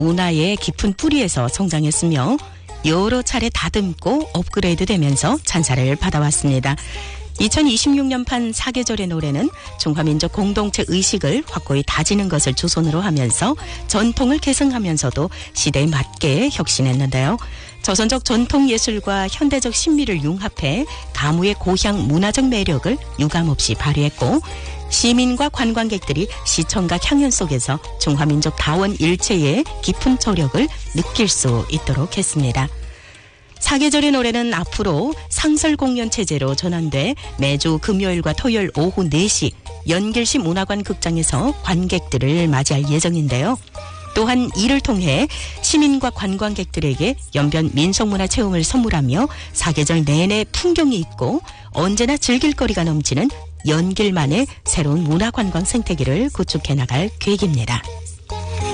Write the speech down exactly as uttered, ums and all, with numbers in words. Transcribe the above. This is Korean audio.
문화의 깊은 뿌리에서 성장했으며 여러 차례 다듬고 업그레이드되면서 찬사를 받아왔습니다. 이천이십육 년판 사계절의 노래는 중화민족 공동체 의식을 확고히 다지는 것을 주선으로 하면서 전통을 계승하면서도 시대에 맞게 혁신했는데요. 조선족 전통 예술과 현대적 신미를 융합해 가무의 고향 문화적 매력을 유감없이 발휘했고 시민과 관광객들이 시청각 향연 속에서 중화민족 다원 일체의 깊은 조력을 느낄 수 있도록 했습니다. 사계절의 노래는 앞으로 상설 공연 체제로 전환돼 매주 금요일과 토요일 오후 네 시 연길시 문화관 극장에서 관객들을 맞이할 예정인데요. 또한 이를 통해 시민과 관광객들에게 연변 민속문화 체험을 선물하며 사계절 내내 풍경이 있고 언제나 즐길 거리가 넘치는 연길만의 새로운 문화관광 생태계를 구축해 나갈 계획입니다.